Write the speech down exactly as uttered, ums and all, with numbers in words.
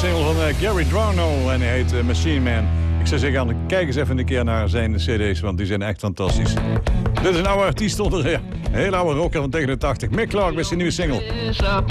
single van uh, Gary Drono en hij heet uh, Machine Man. Ik zou zeggen, kijk eens even een keer naar zijn cd's, want die zijn echt fantastisch. Dit is een oude artiest onder, ja, een hele oude rocker van tegen de tachtig. Mick Clark met zijn nieuwe single.